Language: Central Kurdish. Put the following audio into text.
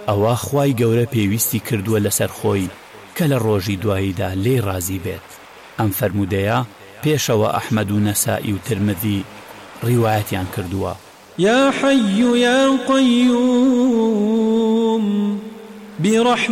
ئەوە خوای گەورە پێویستی کردووە لەسەر خۆی کە لە ڕۆژی دواییدا لێ ڕازی بێت. ئەم فەرمودەیە پێشەوە ئەحمەد و نەسائی و ترمذی ڕیوایەتیان کردووە. یا حەیو یا قەیوم برحمتك